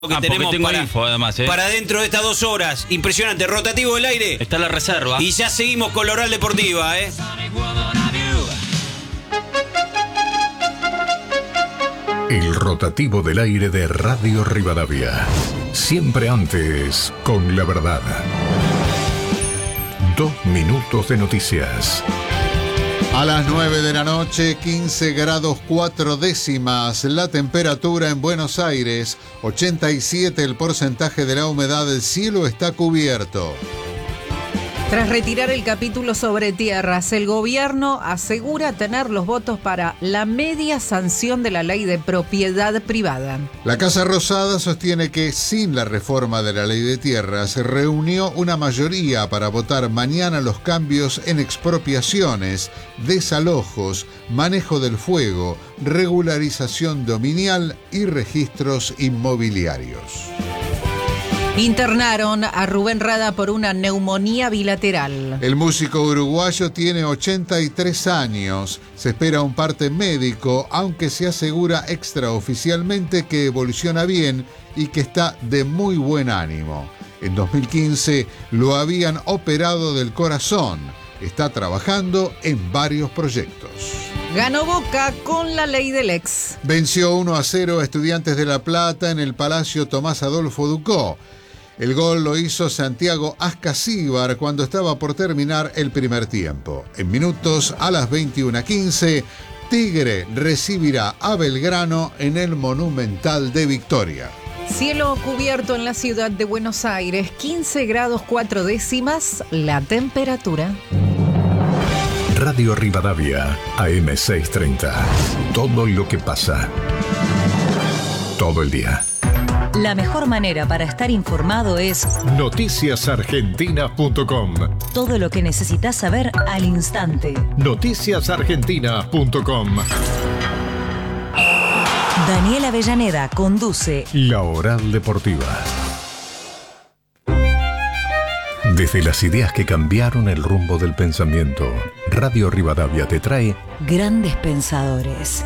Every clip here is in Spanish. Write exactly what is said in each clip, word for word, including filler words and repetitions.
que ah, tenemos tengo para, info, además, ¿eh? para dentro de estas dos horas. Impresionante, rotativo del aire. Está la reserva. Y ya seguimos con la Oral Deportiva, ¿eh? El rotativo del aire de Radio Rivadavia. Siempre antes, con la verdad. Dos minutos de noticias. A las nueve de la noche, quince grados cuatro décimas. La temperatura en Buenos Aires, ochenta y siete el porcentaje de la humedad del cielo está cubierto. Tras retirar el capítulo sobre tierras, el gobierno asegura tener los votos para la media sanción de la ley de propiedad privada. La Casa Rosada sostiene que sin la reforma de la ley de tierras se reunió una mayoría para votar mañana los cambios en expropiaciones, desalojos, manejo del fuego, regularización dominial y registros inmobiliarios. Internaron a Rubén Rada por una neumonía bilateral. El músico uruguayo tiene ochenta y tres años. Se espera un parte médico, aunque se asegura extraoficialmente que evoluciona bien y que está de muy buen ánimo. En dos mil quince lo habían operado del corazón. Está trabajando en varios proyectos. Ganó Boca con la ley del ex. Venció uno a cero a Estudiantes de La Plata en el Palacio Tomás Adolfo Ducó. El gol lo hizo Santiago Ascasíbar cuando estaba por terminar el primer tiempo. En minutos, a las veintiuna quince, Tigre recibirá a Belgrano en el Monumental de Victoria. Cielo cubierto en la ciudad de Buenos Aires, quince grados cuatro décimas la temperatura. Radio Rivadavia, A M seiscientos treinta. Todo lo que pasa. Todo el día. La mejor manera para estar informado es noticias argentinas punto com. Todo lo que necesitas saber al instante. noticias argentinas punto com. Daniel Avellaneda conduce La Oral Deportiva. Desde las ideas que cambiaron el rumbo del pensamiento, Radio Rivadavia te trae Grandes Pensadores.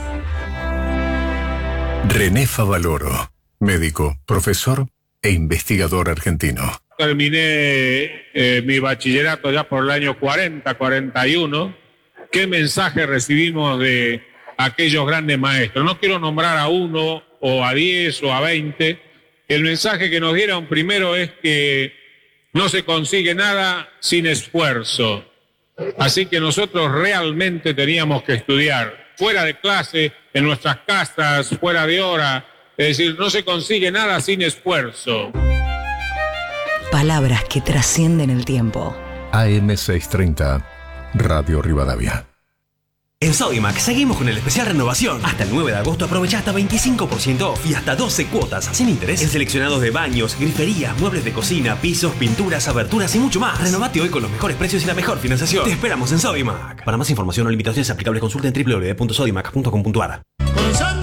René Favaloro, médico, profesor e investigador argentino. Terminé eh, mi bachillerato ya por el año cuarenta, cuarenta y uno. ¿Qué mensaje recibimos de aquellos grandes maestros? No quiero nombrar a uno o a diez o a veinte. El mensaje que nos dieron primero es que no se consigue nada sin esfuerzo. Así que nosotros realmente teníamos que estudiar fuera de clase, en nuestras casas, fuera de hora. Es decir, no se consigue nada sin esfuerzo. Palabras que trascienden el tiempo. A M seiscientos treinta, Radio Rivadavia. En Sodimac seguimos con el especial renovación. Hasta el nueve de agosto aprovecha hasta veinticinco por ciento off y hasta doce cuotas sin interés en seleccionados de baños, griferías, muebles de cocina, pisos, pinturas, aberturas y mucho más. Renovate hoy con los mejores precios y la mejor financiación. Te esperamos en Sodimac. Para más información o limitaciones aplicables, consulta en doble u doble u doble u punto sodimac punto com punto a r.